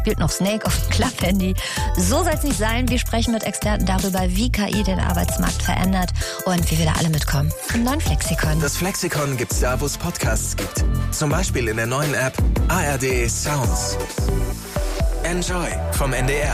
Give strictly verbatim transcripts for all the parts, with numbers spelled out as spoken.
spielt noch Snake auf dem Klapphandy. So soll es nicht sein. Wir sprechen mit Experten darüber, wie K I den Arbeitsmarkt verändert und wie wir da alle mitkommen. Im neuen Flexikon. Das Flexikon gibt's da, wo es Podcasts gibt. Zum Beispiel in der neuen App A R D Sounds. Enjoy vom N D R.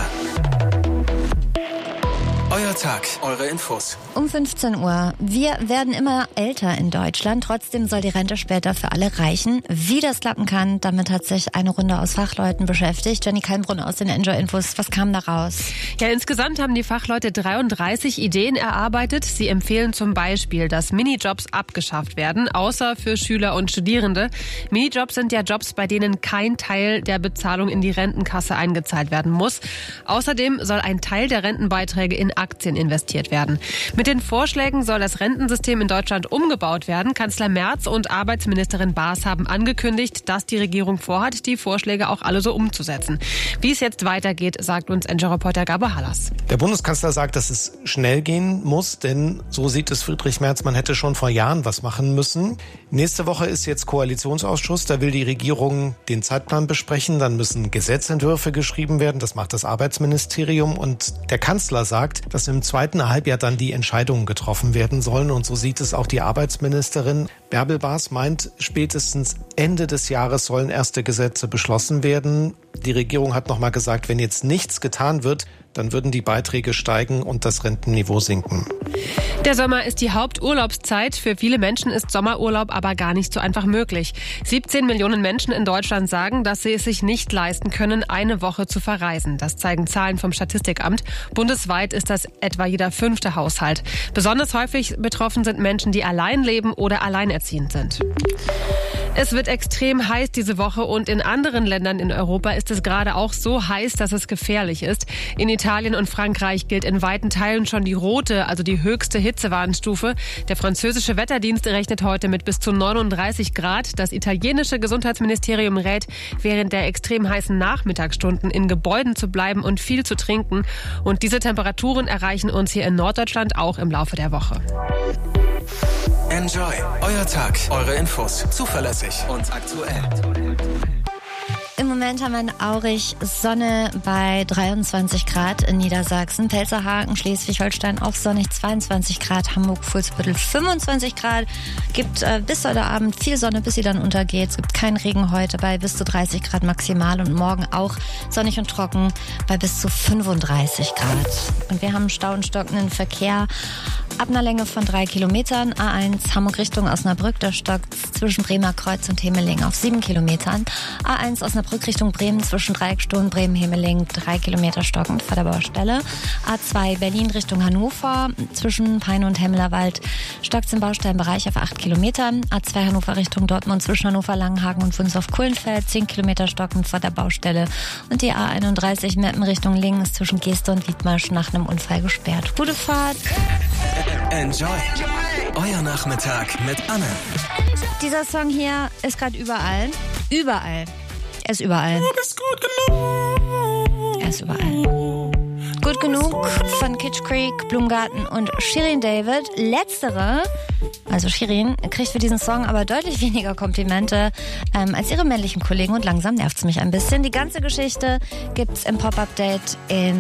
Euer Tag, eure Infos. Um fünfzehn Uhr. Wir werden immer älter in Deutschland. Trotzdem soll die Rente später für alle reichen. Wie das klappen kann, damit hat sich eine Runde aus Fachleuten beschäftigt. Jenny Kalmbrunn aus den Enjoy-Infos. Was kam da raus? Ja, insgesamt haben die Fachleute dreiunddreißig Ideen erarbeitet. Sie empfehlen zum Beispiel, dass Minijobs abgeschafft werden, außer für Schüler und Studierende. Minijobs sind ja Jobs, bei denen kein Teil der Bezahlung in die Rentenkasse eingezahlt werden muss. Außerdem soll ein Teil der Rentenbeiträge in Aktien investiert werden. Mit den Vorschlägen soll das Rentensystem in Deutschland umgebaut werden. Kanzler Merz und Arbeitsministerin Baas haben angekündigt, dass die Regierung vorhat, die Vorschläge auch alle so umzusetzen. Wie es jetzt weitergeht, sagt uns N J A-Reporter Gabor Hallas. Der Bundeskanzler sagt, dass es schnell gehen muss, denn so sieht es Friedrich Merz, man hätte schon vor Jahren was machen müssen. Nächste Woche ist jetzt Koalitionsausschuss, da will die Regierung den Zeitplan besprechen, dann müssen Gesetzentwürfe geschrieben werden, das macht das Arbeitsministerium und der Kanzler sagt, dass im zweiten Halbjahr dann die Entscheidungen getroffen werden sollen. Und so sieht es auch die Arbeitsministerin. Bärbel Baas meint, spätestens Ende des Jahres sollen erste Gesetze beschlossen werden. Die Regierung hat noch mal gesagt, wenn jetzt nichts getan wird, dann würden die Beiträge steigen und das Rentenniveau sinken. Der Sommer ist die Haupturlaubszeit. Für viele Menschen ist Sommerurlaub aber gar nicht so einfach möglich. siebzehn Millionen Menschen in Deutschland sagen, dass sie es sich nicht leisten können, eine Woche zu verreisen. Das zeigen Zahlen vom Statistikamt. Bundesweit ist das etwa jeder fünfte Haushalt. Besonders häufig betroffen sind Menschen, die allein leben oder alleinerziehend sind. Es wird extrem heiß diese Woche und in anderen Ländern in Europa ist es gerade auch so heiß, dass es gefährlich ist. In Italien und Frankreich gilt in weiten Teilen schon die rote, also die höchste Hitzewarnstufe. Der französische Wetterdienst rechnet heute mit bis zu neununddreißig Grad. Das italienische Gesundheitsministerium rät, während der extrem heißen Nachmittagsstunden in Gebäuden zu bleiben und viel zu trinken. Und diese Temperaturen erreichen uns hier in Norddeutschland auch im Laufe der Woche. Enjoy. Euer Tag, eure Infos. Zuverlässig und aktuell. Im Moment haben wir in Aurich Sonne bei dreiundzwanzig Grad in Niedersachsen. Pelzerhaken, Schleswig-Holstein auch sonnig zweiundzwanzig Grad. Hamburg, Fuhlsbüttel fünfundzwanzig Grad. Gibt äh, bis heute Abend viel Sonne, bis sie dann untergeht. Es gibt keinen Regen heute bei bis zu dreißig Grad maximal und morgen auch sonnig und trocken bei bis zu fünfunddreißig Grad. Und wir haben Stau und stockenden Verkehr ab einer Länge von drei Kilometern. A eins Hamburg Richtung Osnabrück, da stockt zwischen Bremer Kreuz und Hemeling auf sieben Kilometern. A eins Osnabrück Richtung Bremen zwischen Dreieckstuhl Bremen-Hemeling, drei Kilometer stockend vor der Baustelle. A zwei Berlin Richtung Hannover zwischen Peine und Hemmelerwald stockt im Baustellenbereich auf acht Kilometern. A zwei Hannover Richtung Dortmund zwischen Hannover Langenhagen und Wunsdorf-Kuhlenfeld, zehn Kilometer stockend vor der Baustelle. Und die A einunddreißig Meppen Richtung Lingen ist zwischen Geeste und Wiedmarsch nach einem Unfall gesperrt. Gute Fahrt! Enjoy. Euer Nachmittag mit Anne. Dieser Song hier ist gerade überall. Überall. Er ist überall. Du bist gut genug. Er ist überall. Gut genug von Kitsch Creek, Blumengarten und Shirin David. Letztere, also Shirin, kriegt für diesen Song aber deutlich weniger Komplimente ähm, als ihre männlichen Kollegen und langsam nervt es mich ein bisschen. Die ganze Geschichte gibt's im Pop-Update in